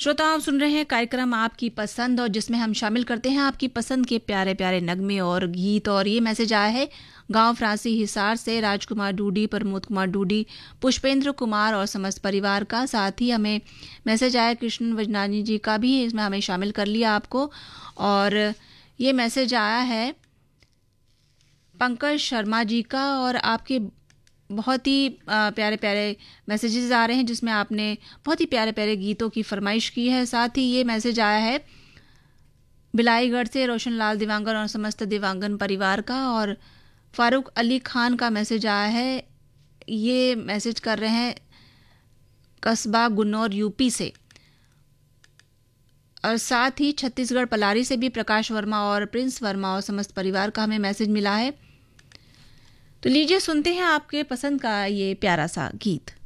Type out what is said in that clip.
श्रोता, आप सुन रहे हैं कार्यक्रम आपकी पसंद, और जिसमें हम शामिल करते हैं आपकी पसंद के प्यारे प्यारे नगमे और गीत। और ये मैसेज आया है गांव फ्रांसी हिसार से राजकुमार डूडी, प्रमोद कुमार डूडी, पुष्पेंद्र कुमार और समस्त परिवार का। साथ ही हमें मैसेज आया कृष्ण वजनानी जी का भी, इसमें हमें शामिल कर लिया आपको। और ये मैसेज आया है पंकज शर्मा जी का, और आपके बहुत ही प्यारे प्यारे मैसेजेस आ रहे हैं जिसमें आपने बहुत ही प्यारे प्यारे गीतों की फरमाइश की है। साथ ही ये मैसेज आया है बिलाईगढ़ से रोशन लाल दिवांगन और समस्त दिवांगन परिवार का। और फारूक अली खान का मैसेज आया है, ये मैसेज कर रहे हैं कस्बा गुन्नौर यूपी से। और साथ ही छत्तीसगढ़ पलारी से भी प्रकाश वर्मा और प्रिंस वर्मा और समस्त परिवार का हमें मैसेज मिला है। तो लीजिए सुनते हैं आपके पसंद का ये प्यारा सा गीत।